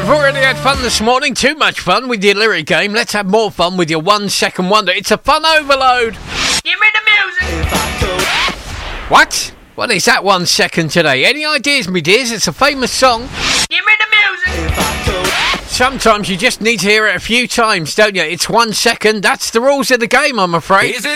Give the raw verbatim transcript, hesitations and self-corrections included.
We've already had fun this morning, too much fun with your lyric game. Let's have more fun with your one second wonder. It's a fun overload. Give me the music. What? What is that one second today? Any ideas, me dears? It's a famous song. Give me the music. Sometimes you just need to hear it a few times, don't you? It's one second. That's the rules of the game, I'm afraid. Is it